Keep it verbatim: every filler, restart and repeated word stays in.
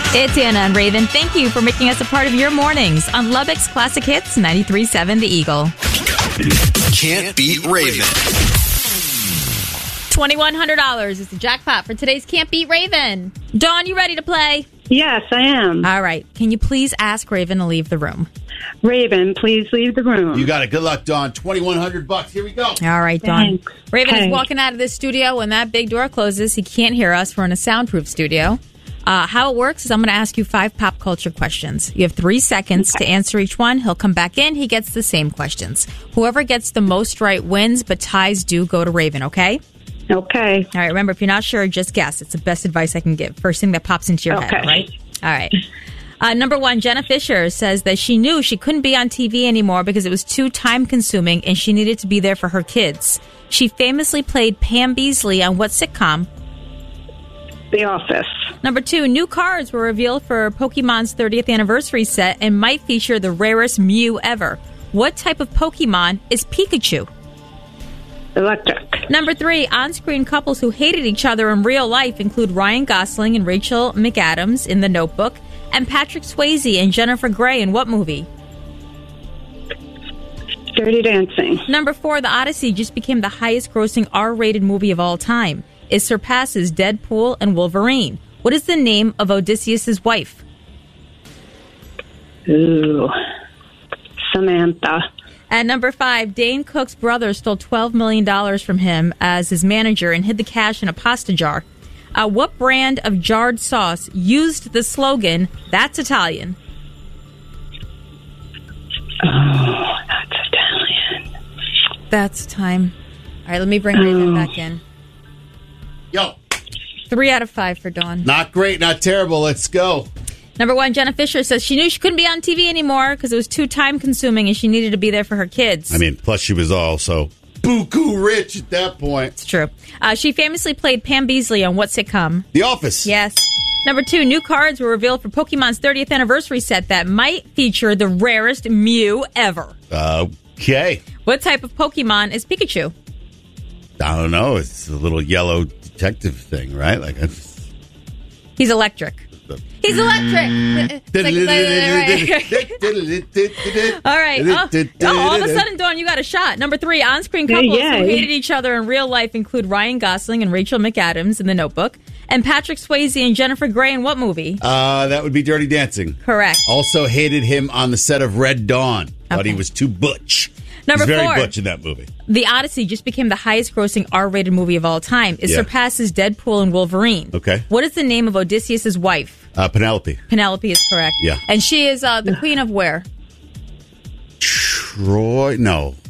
It's Anna and Raven. Thank you for making us a part of your mornings on Lubbock's Classic Hits ninety-three point seven The Eagle. Can't beat Raven. twenty-one hundred dollars is the jackpot for today's Can't Beat Raven. Dawn, you ready to play? Yes, I am. All right. Can you please ask Raven to leave the room? Raven, please leave the room. You got it. Good luck, Dawn. twenty-one hundred bucks. Here we go. All right, Dawn. Thanks. Raven Okay. is walking out of this studio. When that big door closes, he can't hear us. We're in a soundproof studio. Uh, how it works is I'm going to ask you five pop culture questions. You have three seconds to answer each one. He'll come back in. He gets the same questions. Whoever gets the most right wins, but ties do go to Raven, okay? Okay. All right, remember, if you're not sure, just guess. It's the best advice I can give. First thing that pops into your Okay. head, all right? All right. Uh, number one, Jenna Fisher says that she knew she couldn't be on T V anymore because it was too time-consuming and she needed to be there for her kids. She famously played Pam Beesly on what sitcom? The Office. Number two, new cards were revealed for Pokemon's thirtieth anniversary set and might feature the rarest Mew ever. What type of Pokemon is Pikachu? Electric. Number three, on-screen couples who hated each other in real life include Ryan Gosling and Rachel McAdams in The Notebook, and Patrick Swayze and Jennifer Grey in what movie? Dirty Dancing. Number four, The Odyssey just became the highest-grossing R-rated movie of all time. It surpasses Deadpool and Wolverine. What is the name of Odysseus' wife? Ooh. Samantha. At number five, Dane Cook's brother stole twelve million dollars from him as his manager and hid the cash in a pasta jar. Uh, what brand of jarred sauce used the slogan, "That's Italian"? Oh, that's Italian. That's time. All right, let me bring Raven back in. Yo. Three out of five for Dawn. Not great, not terrible. Let's go. Number one, Jenna Fisher says she knew she couldn't be on T V anymore because it was too time-consuming and she needed to be there for her kids. I mean, plus she was also buku rich at that point. It's true. Uh, she famously played Pam Beesly on what sitcom? The Office. Yes. Number two, new cards were revealed for Pokemon's thirtieth anniversary set that might feature the rarest Mew ever. Okay. What type of Pokemon is Pikachu? I don't know. It's a little yellow detective thing, right? Like, I just... He's electric. He's electric. It's like- all right. Oh, oh, all of a sudden, Dawn, you got a shot. Number three, on-screen couples Yay. who hated each other in real life include Ryan Gosling and Rachel McAdams in The Notebook, and Patrick Swayze and Jennifer Grey in what movie? Uh, that would be Dirty Dancing. Correct. Also hated him on the set of Red Dawn. Thought Okay. he was too butch. Number He's very four. butch in that movie. The Odyssey just became the highest-grossing R-rated movie of all time. It Yeah. surpasses Deadpool and Wolverine. Okay. What is the name of Odysseus' wife? Uh, Penelope. Penelope is correct. Yeah. And she is uh, the queen of where? Troy. No.